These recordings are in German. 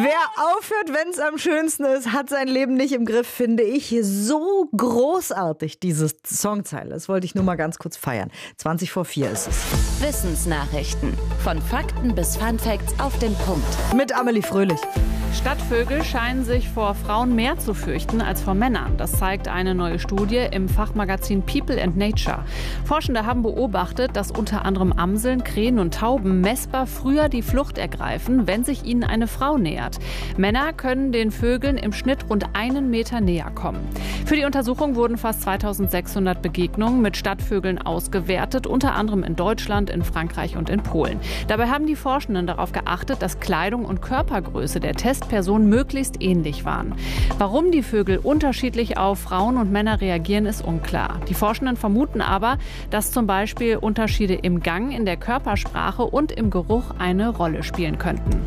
Wer aufhört, wenn es am schönsten ist, hat sein Leben nicht im Griff, finde ich so großartig, diese Songzeile. Das wollte ich nur mal ganz kurz feiern. 4:20 ist es. Wissensnachrichten. Von Fakten bis Funfacts auf den Punkt. Mit Amelie Fröhlich. Stadtvögel scheinen sich vor Frauen mehr zu fürchten als vor Männern. Das zeigt eine neue Studie im Fachmagazin People and Nature. Forschende haben beobachtet, dass unter anderem Amseln, Krähen und Tauben messbar früher die Flucht ergreifen, wenn sich ihnen eine Frau nähert. Männer können den Vögeln im Schnitt rund 1 Meter näher kommen. Für die Untersuchung wurden fast 2600 Begegnungen mit Stadtvögeln ausgewertet, unter anderem in Deutschland, in Frankreich und in Polen. Dabei haben die Forschenden darauf geachtet, dass Kleidung und Körpergröße der Testpersonen möglichst ähnlich waren. Warum die Vögel unterschiedlich auf Frauen und Männer reagieren, ist unklar. Die Forschenden vermuten aber, dass zum Beispiel Unterschiede im Gang, in der Körpersprache und im Geruch eine Rolle spielen könnten.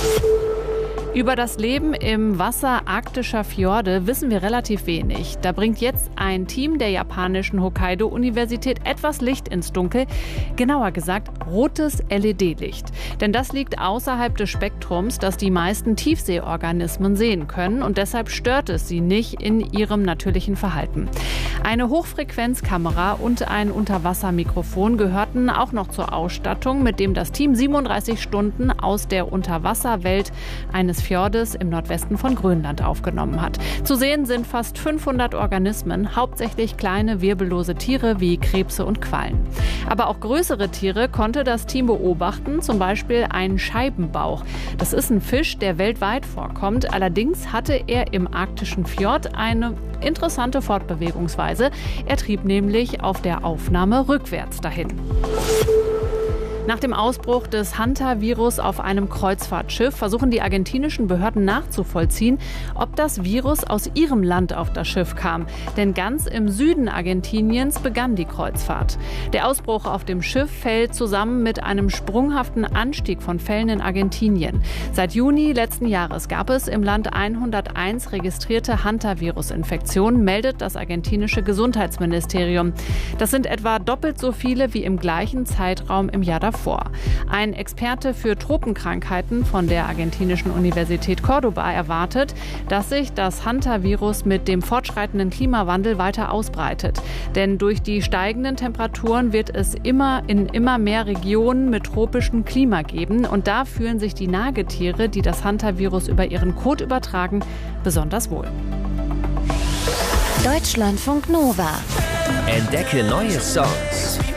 Über das Leben im Wasser arktischer Fjorde wissen wir relativ wenig. Da bringt jetzt ein Team der japanischen Hokkaido-Universität etwas Licht ins Dunkel. Genauer gesagt, rotes LED-Licht. Denn das liegt außerhalb des Spektrums, das die meisten Tiefseeorganismen sehen können. Und deshalb stört es sie nicht in ihrem natürlichen Verhalten. Eine Hochfrequenzkamera und ein Unterwassermikrofon gehörten auch noch zur Ausstattung, mit dem das Team 37 Stunden aus der Unterwasserwelt eines Fjordes im Nordwesten von Grönland aufgenommen hat. Zu sehen sind fast 500 Organismen, hauptsächlich kleine wirbellose Tiere wie Krebse und Quallen. Aber auch größere Tiere konnte das Team beobachten, zum Beispiel einen Scheibenbauch. Das ist ein Fisch, der weltweit vorkommt. Allerdings hatte er im arktischen Fjord eine interessante Fortbewegungsweise. Er trieb nämlich auf der Aufnahme rückwärts dahin. Nach dem Ausbruch des Hantavirus auf einem Kreuzfahrtschiff versuchen die argentinischen Behörden nachzuvollziehen, ob das Virus aus ihrem Land auf das Schiff kam. Denn ganz im Süden Argentiniens begann die Kreuzfahrt. Der Ausbruch auf dem Schiff fällt zusammen mit einem sprunghaften Anstieg von Fällen in Argentinien. Seit Juni letzten Jahres gab es im Land 101 registrierte Hantavirus-Infektionen, meldet das argentinische Gesundheitsministerium. Das sind etwa doppelt so viele wie im gleichen Zeitraum im Jahr davor. Ein Experte für Tropenkrankheiten von der argentinischen Universität Córdoba erwartet, dass sich das Hantavirus mit dem fortschreitenden Klimawandel weiter ausbreitet. Denn durch die steigenden Temperaturen wird es in immer mehr Regionen mit tropischem Klima geben. Und da fühlen sich die Nagetiere, die das Hantavirus über ihren Kot übertragen, besonders wohl. Deutschlandfunk Nova. Entdecke neue Songs.